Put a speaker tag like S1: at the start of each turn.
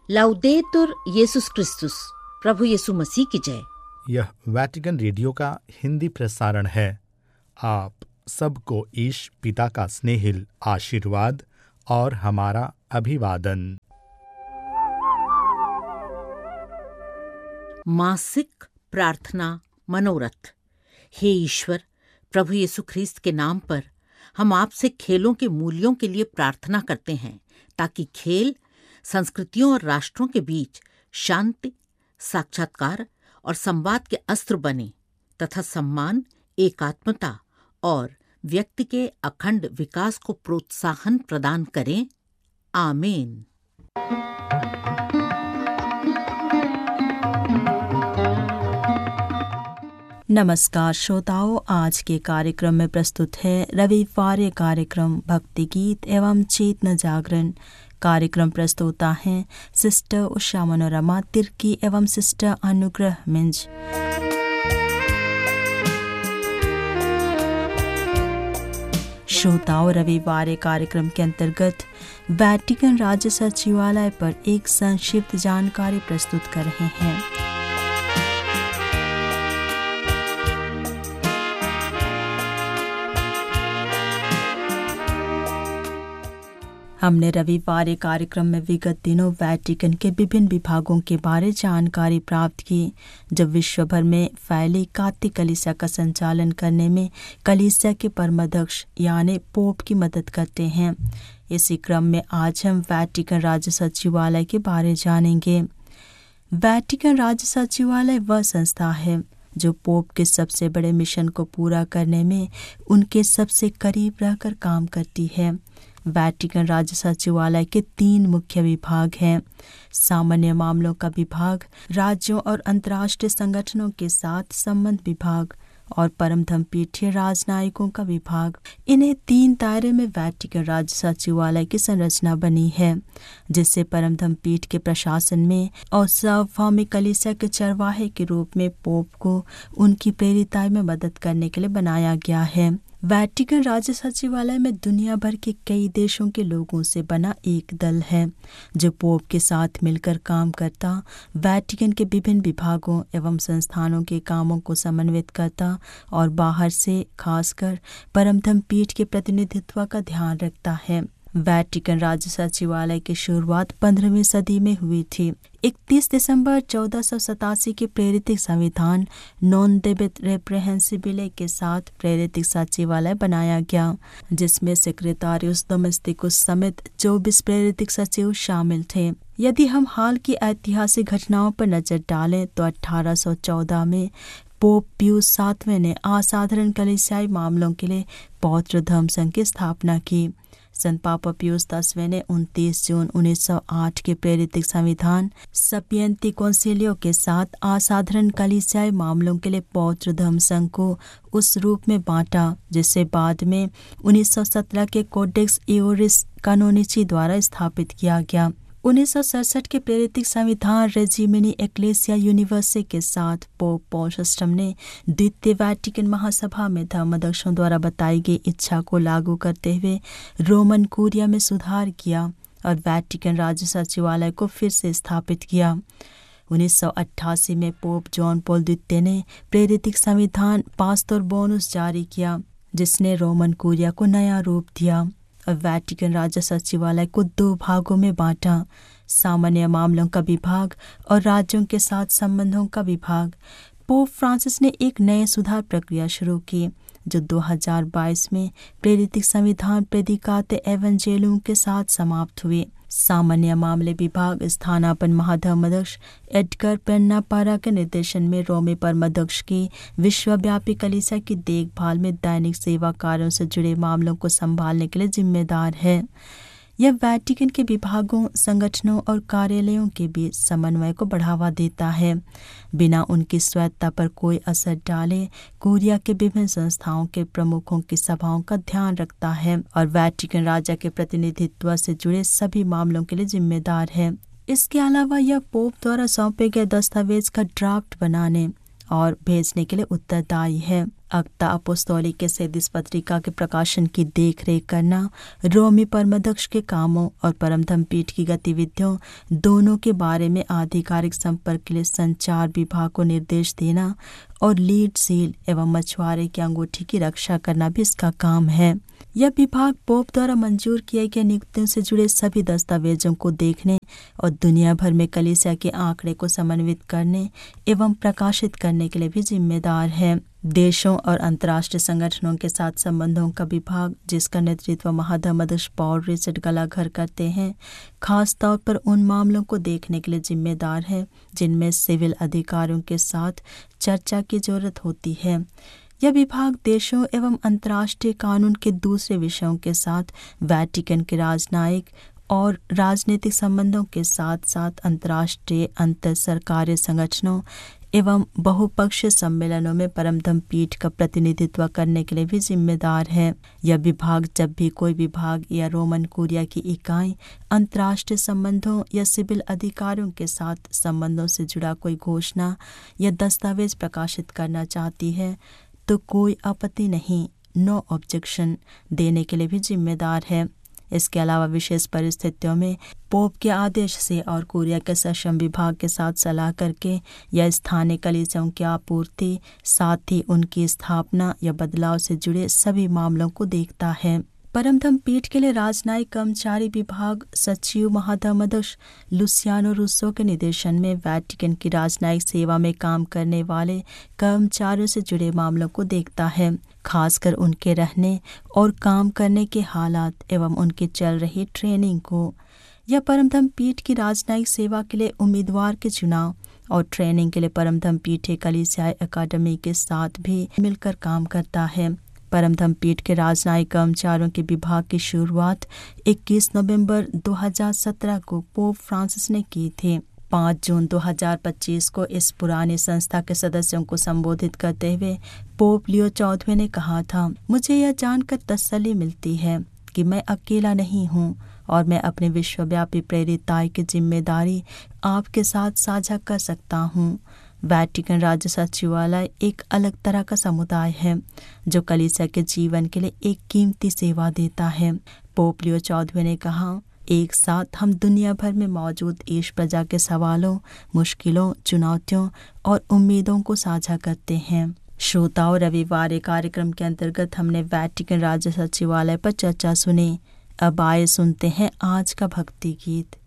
S1: लाउदेतुर येसुस क्रिस्तुस, प्रभु यीशु मसीह की जय।
S2: यह वैटिकन रेडियो का हिंदी प्रसारण है। आप सबको ईश पिता का स्नेहिल आशीर्वाद और हमारा अभिवादन।
S1: मासिक प्रार्थना मनोरथ। हे ईश्वर, प्रभु यीशु ख्रीस्त के नाम पर हम आपसे खेलों के मूल्यों के लिए प्रार्थना करते हैं, ताकि खेल संस्कृतियों और राष्ट्रों के बीच शांति, साक्षात्कार और संवाद के अस्त्र बने तथा सम्मान, एकात्मता और व्यक्ति के अखंड विकास को प्रोत्साहन प्रदान करें। आमीन।
S3: नमस्कार श्रोताओं, आज के कार्यक्रम में प्रस्तुत है रविवार कार्यक्रम भक्ति गीत एवं चेतना जागरण। कार्यक्रम प्रस्तुता हैं सिस्टर उषा मनोरमा तिर्की एवं सिस्टर अनुग्रह मिंज। श्रोताओं, रविवार कार्यक्रम के अंतर्गत वैटिकन राज्य सचिवालय पर एक संक्षिप्त जानकारी प्रस्तुत कर रहे हैं। हमने रविवार कार्यक्रम में विगत दिनों वैटिकन के विभिन्न विभागों के बारे जानकारी प्राप्त की, जब विश्व भर में फैली कातिक कलीसिया का संचालन करने में कलीसिया के परमाध्यक्ष यानी पोप की मदद करते हैं। इसी क्रम में आज हम वैटिकन राज्य सचिवालय के बारे जानेंगे। वैटिकन राज्य सचिवालय वह संस्था है जो पोप के सबसे बड़े मिशन को पूरा करने में उनके सबसे करीब रहकर काम करती है। वैटिकन राज्य सचिवालय के 3 मुख्य विभाग हैं: सामान्य मामलों का विभाग, राज्यों और अंतर्राष्ट्रीय संगठनों के साथ संबंध विभाग और परम धर्मपीठीय राजनयिकों का विभाग। इन्हें 3 दायरे में वैटिकन राज्य सचिवालय की संरचना बनी है, जिससे परम धर्मपीठ के प्रशासन में और सार्वभौमिक कलीसिया के चरवाहे के रूप में पोप को उनकी प्रेरिताई में मदद करने के लिए बनाया गया है। वैटिकन राज्य सचिवालय में दुनिया भर के कई देशों के लोगों से बना एक दल है, जो पोप के साथ मिलकर काम करता, वैटिकन के विभिन्न विभागों एवं संस्थानों के कामों को समन्वित करता और बाहर से खासकर परम धर्मपीठ के प्रतिनिधित्व का ध्यान रखता है। वैटिकन राज्य सचिवालय की शुरुआत 15वीं सदी में हुई थी। 31 दिसंबर 1487 के प्रेरित संविधान नॉन डेबिट रेप्रेहेंसिबिले के साथ प्रेरित सचिवालय बनाया गया, जिसमें सेक्रेटारियस डोमेस्टिकुस समेत 24 प्रेरित सचिव शामिल थे। यदि हम हाल की ऐतिहासिक घटनाओं पर नजर डालें तो 1814 में पोप पियूस 7वें ने असाधारण कलीसियाई मामलों के लिए पौत्र धर्म संघ की स्थापना की। संत पापा पियूस 10वें ने 29 जून 1908 के प्रेरित संविधान सपियंती कौंसिलियो के साथ असाधारण कलीसियाई मामलों के लिए पौत्र धर्म संघ को उस रूप में बांटा, जिसे बाद में 1917 के कोडेक्स इओरिस कानोनिची द्वारा स्थापित किया गया। 1967 के प्रेरित संविधान रेजिमिनी एक्लेसिया यूनिवर्से के साथ पोप पॉल VI ने द्वितीय वैटिकन महासभा में धर्माध्यक्षों द्वारा बताई गई इच्छा को लागू करते हुए रोमन कुरिया में सुधार किया और वैटिकन राज्य सचिवालय को फिर से स्थापित किया। 1988 में पोप जॉन पॉल द्वितीय ने प्रेरित संविधान पास्टोर बोनस जारी किया, जिसने रोमन कुरिया को नया रूप दिया और वैटिकन राज्य सचिवालय को 2 भागों में बांटा: सामान्य मामलों का विभाग और राज्यों के साथ संबंधों का विभाग। पोप फ्रांसिस ने एक नए सुधार प्रक्रिया शुरू की, जो 2022 में प्रेरित संविधान प्रेदिकाते एवेंजेलियम के साथ समाप्त हुए। सामान्य मामले विभाग स्थानापन्न महाधर्माध्यक्ष एडगर पेन्नापारा के निर्देशन में रोमी परमाध्यक्ष की विश्वव्यापी कलीसिया की देखभाल में दैनिक सेवा कार्यों से जुड़े मामलों को संभालने के लिए जिम्मेदार है। यह वैटिकन के विभागों, संगठनों और कार्यालयों के बीच समन्वय को बढ़ावा देता है, बिना उनकी स्वायत्तता पर कोई असर डाले कुरिया के विभिन्न संस्थाओं के प्रमुखों की सभाओं का ध्यान रखता है और वैटिकन राजा के प्रतिनिधित्व से जुड़े सभी मामलों के लिए जिम्मेदार है। इसके अलावा यह पोप द्वारा सौंपे गए दस्तावेज का ड्राफ्ट बनाने और भेजने के लिए उत्तरदायी है। अक्ता अपोस्तोलिक के सैदिस पत्रिका के प्रकाशन की देखरेख करना, रोमी परमदक्ष के कामों और परमधम पीठ की गतिविधियों दोनों के बारे में आधिकारिक संपर्क के लिए संचार विभाग को निर्देश देना और लीड सील एवं मछुआरे की अंगूठी की रक्षा करना भी इसका काम है। यह विभाग पोप द्वारा मंजूर किए गए नियुक्तियों से जुड़े सभी दस्तावेजों को देखने और दुनिया भर में कलीसिया के आंकड़े को समन्वित करने एवं प्रकाशित करने के लिए भी जिम्मेदार है। देशों और अंतर्राष्ट्रीय संगठनों के साथ संबंधों का विभाग, जिसका नेतृत्व महाधर्मदक्ष पॉल रिचर्ड गलाघर करते हैं, खास तौर पर उन मामलों को देखने के लिए जिम्मेदार है जिनमें सिविल अधिकारियों के साथ चर्चा की जरूरत होती है। यह विभाग देशों एवं अंतर्राष्ट्रीय कानून के दूसरे विषयों के साथ वेटिकन के राजनयिक और राजनीतिक संबंधों के साथ साथ अंतर्राष्ट्रीय अंतर सरकारी संगठनों एवं बहुपक्षीय सम्मेलनों में परमधम पीठ का प्रतिनिधित्व करने के लिए भी जिम्मेदार है। यह विभाग जब भी कोई विभाग या रोमन कुरिया की इकाई अंतर्राष्ट्रीय संबंधों या सिविल अधिकारियों के साथ संबंधों से जुड़ा कोई घोषणा या दस्तावेज प्रकाशित करना चाहती है तो कोई आपत्ति नहीं, नो ऑब्जेक्शन देने के लिए भी जिम्मेदार है। इसके अलावा विशेष परिस्थितियों में पोप के आदेश से और कुरिया के सक्षम विभाग के साथ सलाह करके या स्थानीय कलीसियाओं की आपूर्ति, साथ ही उनकी स्थापना या बदलाव से जुड़े सभी मामलों को देखता है। परमधम पीठ के लिए राजनयिक कर्मचारी विभाग सचिव महाधर्मदक्ष लुसियानो रूसो के निर्देशन में वेटिकन की राजनयिक सेवा में काम करने वाले कर्मचारियों से जुड़े मामलों को देखता है, खासकर उनके रहने और काम करने के हालात एवं उनकी चल रही ट्रेनिंग को। यह परमधम पीठ की राजनयिक सेवा के लिए उम्मीदवार के चुनाव और ट्रेनिंग के लिए परमधम पीठ कलीसियाई अकादमी के साथ भी मिलकर काम करता है। परमधम पीठ के राजनयिक कर्मचारियों के विभाग की शुरुआत 21 नवंबर 2017 को पोप फ्रांसिस ने की थी। 5 जून 2025 को इस पुरानी संस्था के सदस्यों को संबोधित करते हुए पोप लियो 14वें ने कहा था, मुझे यह जानकर तसल्ली मिलती है कि मैं अकेला नहीं हूँ और मैं अपने विश्वव्यापी प्रेरिताई की जिम्मेदारी आपके साथ साझा कर सकता हूँ। वेटिकन राज्य सचिवालय एक अलग तरह का समुदाय है जो कलीसिया के जीवन के लिए एक कीमती सेवा देता है। पोप लियो 14वें ने कहा, एक साथ हम दुनिया भर में मौजूद ईश प्रजा के सवालों, मुश्किलों, चुनौतियों और उम्मीदों को साझा करते हैं। श्रोताओं, रविवार कार्यक्रम के अंतर्गत हमने वेटिकन राज्य सचिवालय पर चर्चा सुनी। अब आए सुनते हैं आज का भक्ति गीत।